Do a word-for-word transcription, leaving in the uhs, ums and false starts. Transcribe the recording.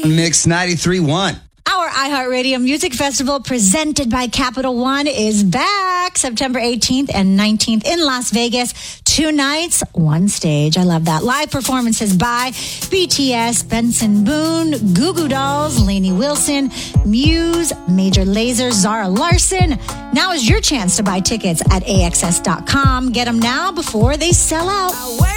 Mix ninety-three point one. Our iHeartRadio Music Festival presented by Capital One is back September eighteenth and nineteenth in Las Vegas. Two nights, one stage. I love that. Live performances by B T S, Benson Boone, Goo Goo Dolls, Lainey Wilson, Muse, Major Lazer, Zara Larson. Now is your chance to buy tickets at A X S dot com. Get them now before they sell out.